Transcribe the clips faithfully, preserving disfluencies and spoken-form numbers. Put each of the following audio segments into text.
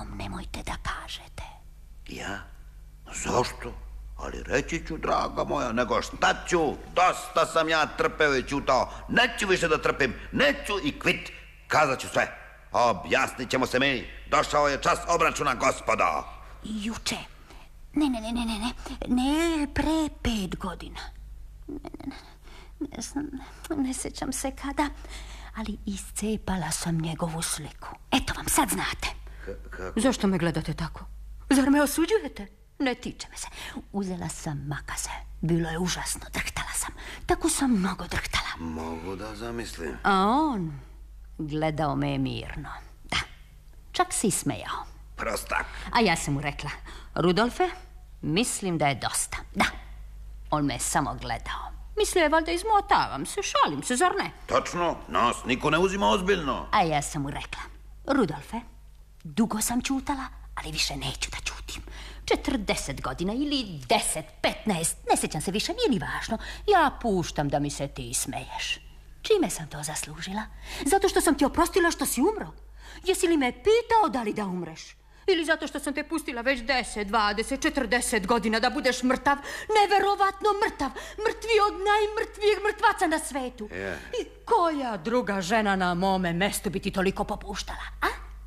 nikom nemojte da kažete. Ja? Zašto? Ali reći ću, draga moja, nego šta ću? Dosta sam ja trpeo i ćutao. Neću više da trpim, neću i kvit. Kazat ću sve. Objasnit ćemo se mi. Došao je čas obračuna, gospodo. Juče. Ne, ne, ne, ne, ne, ne. Ne, pre pet godina. Ne, ne, ne. Ne znam, ne sjećam se kada, ali iscepala sam njegovu sliku. Eto vam, sad znate. Kako? Zašto me gledate tako? Zar me osuđujete? Ne tiče me se. Uzela sam makaze. Bilo je užasno, drhtala sam. Tako sam mnogo drhtala. Mogu da zamislim. A on gledao me mirno. Da, čak se ismejao. Prostak. A ja sam mu rekla, Rudolfe, mislim da je dosta. Da, on me je samo gledao. Mislio je valjda izmotavam se, šalim se, zar ne? Točno, nas niko ne uzima ozbiljno. A ja sam mu rekla, Rudolfe, dugo sam ćutala, ali više neću da ćutim. Četrdeset godina ili deset, petnaest, ne sjećam se više, nije ni važno. Ja puštam da mi se ti smeješ. Čime sam to zaslužila? Zato što sam ti oprostila što si umro? Jesi li me pitao da li da umreš? Ili zato što sam te pustila već deset, dvadeset, četrdeset godina da budeš mrtav, neverovatno mrtav, mrtvi od najmrtvijeg mrtvaca na svetu. Yeah. I koja druga žena na mome mestu bi ti toliko popuštala, a?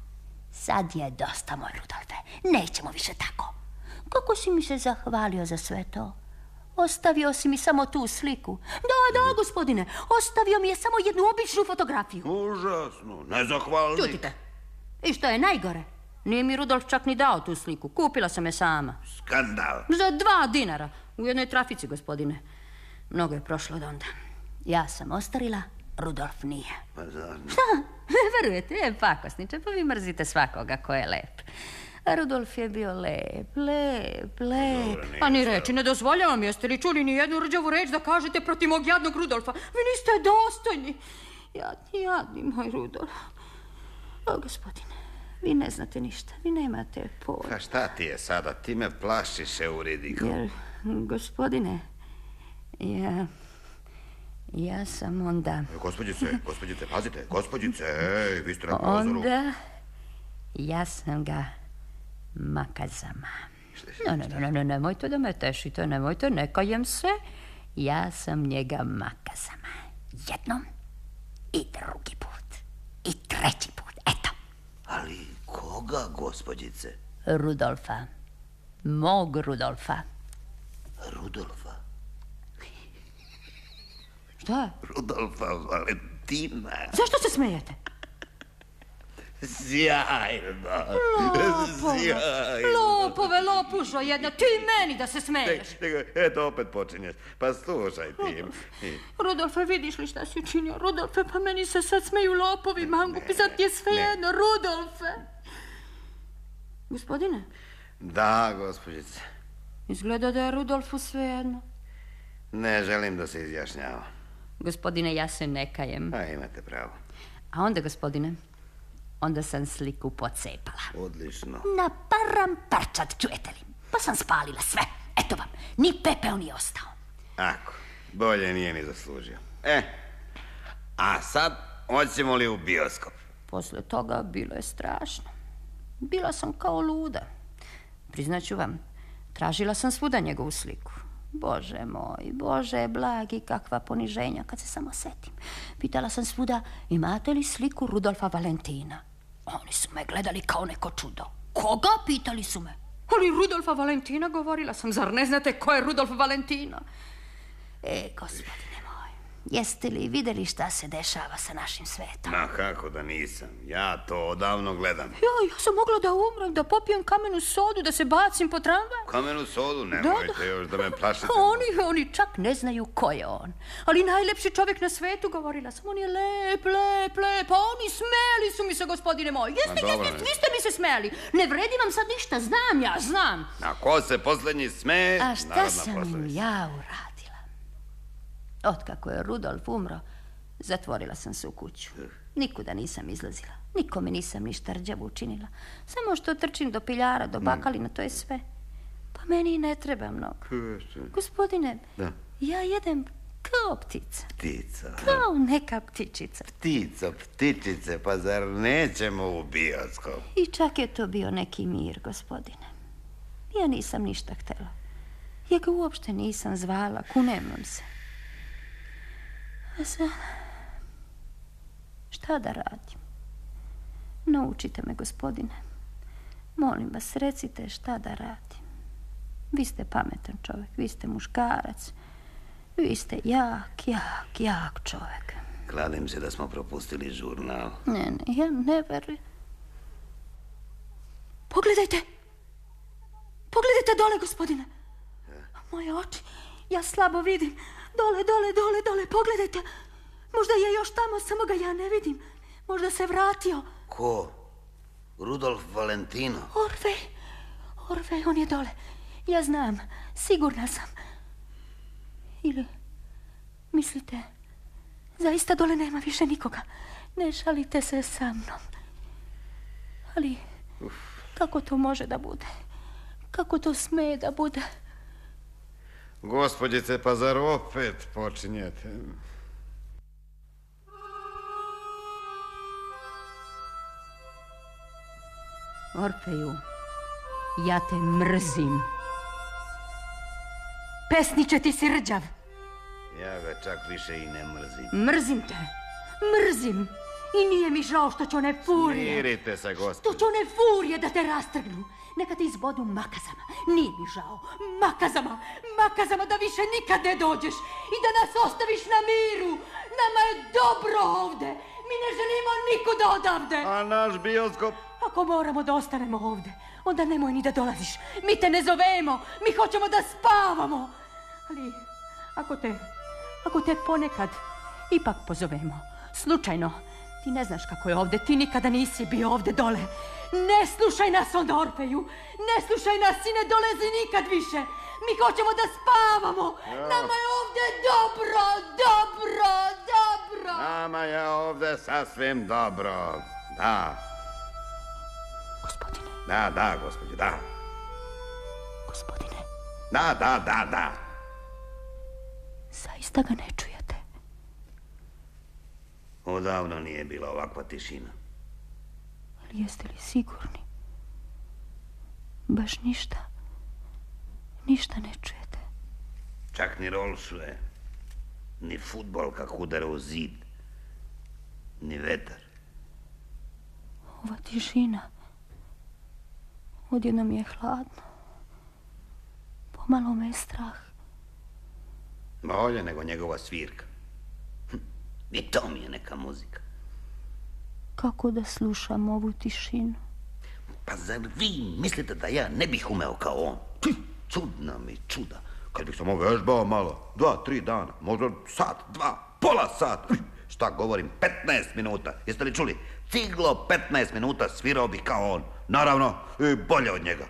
Sad je dosta, moj Rudolfe, nećemo više tako. Kako si mi se zahvalio za sve to? Ostavio si mi samo tu sliku. Da, da, gospodine, ostavio mi je samo jednu običnu fotografiju. Užasno, nezahvalni. Čutite, i što je najgore? Nije mi Rudolf čak ni dao tu sliku. Kupila sam je sama. Skandal. Za dva dinara. U jednoj trafici, gospodine. Mnogo je prošlo od onda. Ja sam ostarila, Rudolf nije. Pa zar ne? Šta? Ne verujete? Je pakosniče, pa vi mrzite svakoga ko je lep. A Rudolf je bio lep, lep, lep. Dobro, pa ni reči ne dozvoljavam. Jeste li čuli ni jednu rđavu reč da kažete protiv mog jadnog Rudolfa? Vi niste dostojni. Jadni, jadni moj Rudolf. O, gospodine, vi ne znate ništa, vi nemate pojma. Pa šta ti je sada? Ti me plašiš, Euridico. Jer, gospodine, ja... Ja sam onda... Gospođice, gospođice, pazite, gospođice, ej, vi ste na prozoru. Onda... Ja sam ga makazama. No, no, no, no, no, nemojte da me tešite, nemojte, ne kajem se. Ja sam njega makazama. Jednom i drugi put. I treći put, eto. Ali koga, gospođice? Rudolfa. Mog Rudolfa. Rudolfa? Šta? Rudolfa Valentina. Zašto se smijete? Sjajno. Lopove, Sjajno. lopove, lopužo jedna. Ti meni da se smeješ. Eto, opet počinješ. Pa slušaj ti. Rudolfe, vidiš li šta si učinio? Rudolfe, pa meni se sad smeju lopovi, mangupi, sad ti je sve jedno. Rudolfe. Gospodine? Da, gospođice. Izgleda da je Rudolfu sve jedno. Ne želim da se izjašnjava. Gospodine, ja se ne kajem. A imate pravo. A onda, gospodine, onda sam sliku pocepala. Odlično. Na param parčad, čujete li? Pa sam spalila sve. Eto vam, ni pepeo nije ostao. Ako, bolje nije ni zaslužio. E, a sad hoćemo li u bioskop? Posle toga bilo je strašno. Bila sam kao luda. Priznaću vam, tražila sam svuda njegovu sliku. Bože moj, Bože blagi, kakva poniženja kad se samo setim. Pitala sam svuda, imate li sliku Rudolfa Valentina? Oni su me gledali kao neko čudo. Koga? Pitali su me. Ali Rudolfa Valentina, govorila sam, zar ne znate ko je Rudolf Valentina? E, gospodine moj, jeste li vidjeli šta se dešava sa našim svetom? Ma kako da nisam, ja to odavno gledam. Ja, ja sam mogla da umrem, da popijem kamenu sodu, da se bacim po tramvaj. Kamenu sodu, nemojte da, da. još da me plašite. Oni, oni čak ne znaju ko je on. Ali najlepši čovjek na svetu, govorila sam, on je lep, lep, lep. A oni smeli su mi se, gospodine moj. Jeste, jeste, jeste, vi ste mi se smeli. Ne vredi vam sad ništa, znam ja, znam. A ko se posljednji sme? A šta sam im ja uradila? Otkako je Rudolf umro, zatvorila sam se u kuću. Nikuda nisam izlazila. Nikome nisam ništa rđavo učinila. Samo što trčim do piljara, do bakalina, to je sve. Pa meni ne treba mnogo. Gospodine, da. Ja jedem Kao ptica. Ptica. Kao neka ptičica. Ptico, ptičice, pa zar nećemo u bioskop? I čak je to bio neki mir, gospodine. Ja nisam ništa htjela. Ja ga uopšte nisam zvala, kunem vam se. A sad, šta da radim? Naučite me, gospodine. Molim vas, recite šta da radim. Vi ste pametan čovjek, vi ste muškarac. Vi ste jak, jak, jak čovjek. Kladim se da smo propustili žurnal. Ne, ne, ja ne verujem. Pogledajte! Pogledajte dole, gospodine! Moje oči, ja slabo vidim. Dole, dole, dole, dole, pogledajte. Možda je još tamo, samo ga ja ne vidim. Možda se vratio. Ko? Rudolf Valentino? Orfej, Orfej, on je dole. Ja znam, sigurna sam. Ili, mislite, zaista dole nema više nikoga. Ne šalite se sa mnom. Ali, Uf. kako to može da bude? Kako to sme da bude? Gospođice, pa zar opet počinjete? Orfeju, ja te mrzim. Pesniče, ti si rđav. Ja ga čak više i ne mrzim. Mrzim te, mrzim. I nije mi žao što će one furije... Smirite se, gospođo. Što će one furije da te rastrgnu. Neka te izbodu makazama. Nije mi žao. Makazama, makazama da više nikad ne dođeš. I da nas ostaviš na miru. Nama je dobro ovde. Mi ne želimo nikuda odavde. A naš bioskop? Ako moramo da ostanemo ovde, onda nemoj ni da dolaziš. Mi te ne zovemo. Mi hoćemo da spavamo. Ali, ako te, ako te ponekad ipak pozovemo, slučajno, ti ne znaš kako je ovde, ti nikada nisi bio ovde dole. Ne slušaj nas onda, Orfeju. Ne slušaj nas i ne dolezi nikad više. Mi hoćemo da spavamo. Ja. Nama je ovde dobro, dobro, dobro. Nama je ovde sasvim dobro. Da. Gospodine. Da, da, gospođo, da. Gospodine. Da, da, da, da. Zaista ga ne čujete? Odavno nije bila ovakva tišina. Ali jeste li sigurni? Baš ništa. Ništa ne čujete. Čak ni rolsuje. Ni fudbal kak udara u zid. Ni vetar. Ova tišina. Odjednom je hladno. Pomalo me je strah. Bolje nego njegova svirka. Hm, i to mi je neka muzika. Kako da slušam ovu tišinu? Pa zar vi mislite da ja ne bih umeo kao on? Hm, čudna mi čuda. Kad bih samo vežbao malo, dva, tri dana, možda sat, dva, pola sat. Hm, šta govorim, petnaest minuta. Jeste li čuli? Ciglo petnaest minuta svirao bih kao on. Naravno, i bolje od njega.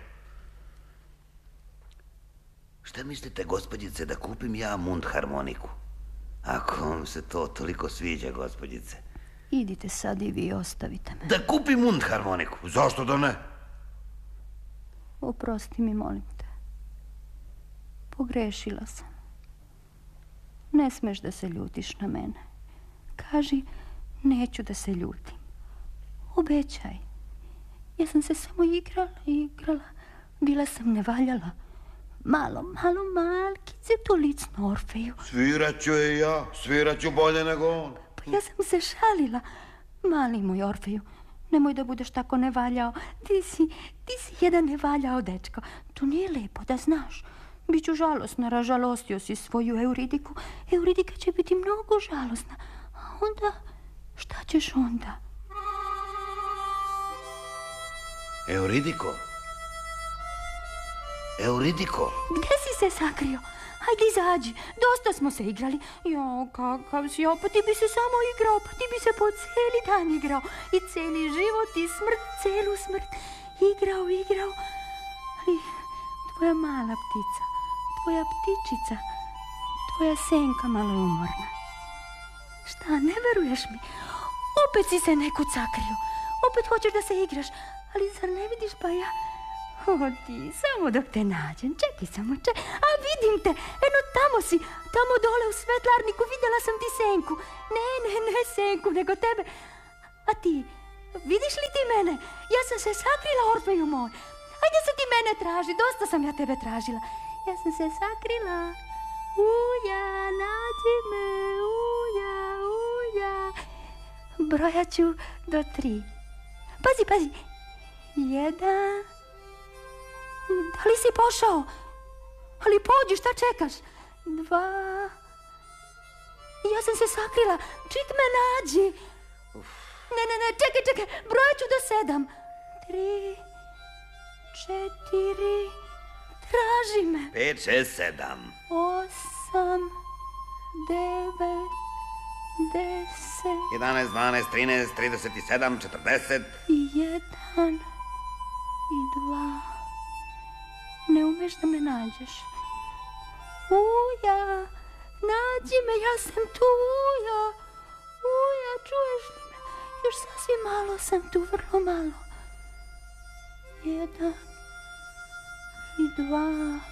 Šta mislite, gospođice, da kupim ja mundharmoniku? Ako vam se to toliko sviđa, gospođice. Idite sad i vi, ostavite me. Da kupim mundharmoniku? Zašto da ne? Oprosti mi, molim te. Pogrešila sam. Ne smeš da se ljutiš na mene. Kaži, neću da se ljutim. Obećaj. Ja sam se samo igrala, igrala. Bila sam nevaljala. Malo, malo malkice, to licno, Orfeju. Sviraću je ja, sviraću bolje nego on. Pa ja sam se šalila. Mali moj Orfeju, nemoj da budeš tako nevaljao. Ti si, ti si jedan nevaljao dečko. To nije lepo, da znaš. Biću žalosna, ražalostio si svoju Euridiku. Euridika će biti mnogo žalosna. A onda, šta ćeš onda? Euridiko? Euridiko? Gde si se sakrio? Hajde, izađi. Dosta smo se igrali. Jo, kakav si, jo, pa ti bi se samo igrao, pa ti bi se po cijeli dan igrao. I cijeli život i smrt, celu smrt. Igrao, igrao. Ali tvoja mala ptica, tvoja ptičica, tvoja senka malo je umorna. Šta, ne veruješ mi? Opet si se nekud sakrio. Opet hoćeš da se igraš. Ali zar ne vidiš, pa ja... O, ti, samo dok te nađem, čekaj samo, čekaj. A, vidim te, eno tamo si, tamo dole u svetlarniku, vidjela sam ti senku. Ne, ne, ne senku, nego tebe. A ti, vidiš li ti mene? Ja sam se sakrila, Orfeju moj. Ajde se ti mene traži, dosta sam ja tebe tražila. Ja sam se sakrila. Uja, nađi me, uja, uja. Brojat ću do tri. Pazi, pazi. Jedan. Da li si pošao? Ali pođi, šta čekaš? Dva. Ja sam se sakrila. Čik me nađi. Uf. Ne, ne, ne, čekaj, čekaj. Brojat ću do sedam. Tri. Četiri. Traži me. Pet, šest, sedam. Osam. Devet. Deset. Jedanaest, dvanaest, trinaest, trideset i sedam, četrdeset. I jedan. I dva. Ne umeš da me nađeš. Uja, nađi me, ja sam tu, Uja. Uja, čuješ li me? Još sasvim malo sam tu, vrlo malo. Jedan. I dva.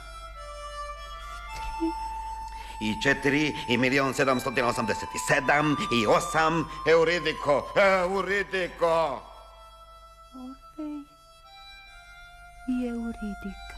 I tri. I četiri, i milion sedamstotina osamdeset i sedam, i osam. Euridiko, Euridiko. Orfej i Euridika.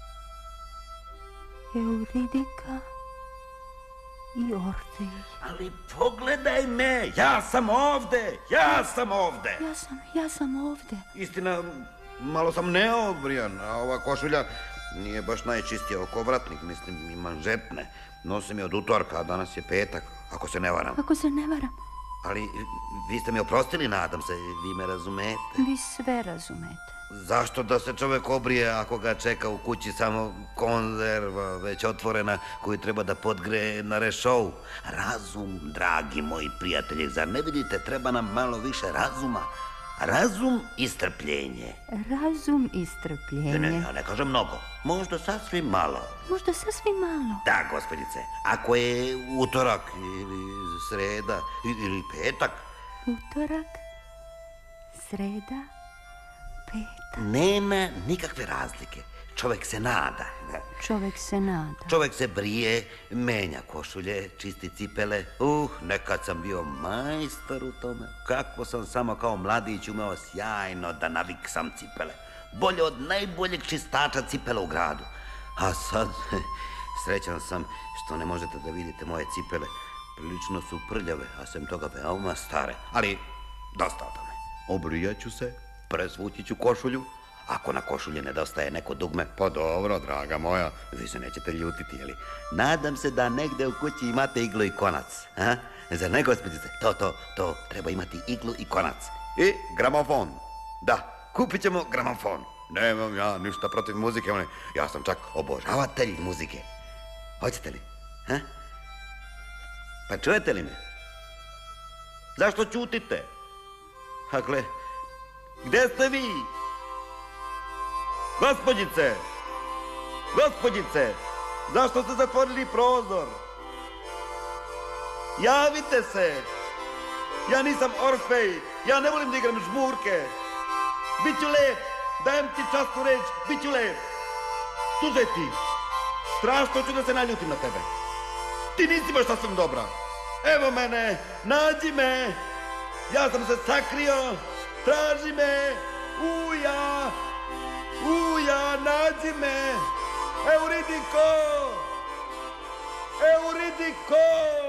Euridika i Orfej. Ali pogledaj me, ja sam ovde, ja sam ovde. Ja sam, ja sam ovde. Istina, malo sam neobrijan, a ova košulja nije baš najčistija okovratnik, mislim, i manžetne. Nosim je od utorka, a danas je petak, ako se ne varam. Ako se ne varam. Ali vi ste mi oprostili, nadam se, vi me razumete. Vi sve razumete. Zašto da se čovjek obrije ako ga čeka u kući samo konzerva već otvorena koju treba da podgreje na rešou? Razum, dragi moji prijatelji, zar ne vidite, treba nam malo više razuma? Razum i strpljenje. Razum i strpljenje. Ne, ne, ja ne kažem mnogo. Možda sasvim malo. Možda sasvim malo. Da, gospođice, ako je utorak ili sreda ili petak. Utorak, sreda, petak. Nema nikakve razlike. Čovjek se nada. Čovjek se nada. Čovjek se brije, menja košulje, čisti cipele. Uh, nekad sam bio majstor u tome. Kako sam samo kao mladić umeo sjajno da naviksam cipele. Bolje od najboljeg čistača cipela u gradu. A sad, srećan sam što ne možete da vidite moje cipele. Prilično su prljave, a sem toga veoma stare. Ali, dosta o tome. Obrijat ću se, presvući ću košulju. Ako na košulje nedostaje neko dugme, pa dobro, draga moja, vi se nećete ljutiti, jeli? Nadam se da negde u kući imate iglu i konac, a? Zar ne, gospođice? To, to, to, treba imati iglu i konac. I gramofon. Da, kupit ćemo gramofon. Nemam ja ništa protiv muzike, one. Ja sam čak obožavatelj muzike. Hoćete li? Ha? Pa čujete li me? Zašto ćutite? Dakle, gde ste vi? Gospođice! Gospođice! Zašto ste zatvorili prozor? Javite se! Ja nisam Orfej! Ja ne volim da igram žmurke! Biću lep! Dajem ti časnu reč! Biću lep! Slušaj ti! Strašno ću da se naljutim na tebe! Ti nisi baš sasvim dobra! Evo mene! Nađi me! Ja sam se sakrio! Traži me! Uja! Uja, nađi me! Euridiko! Euridiko!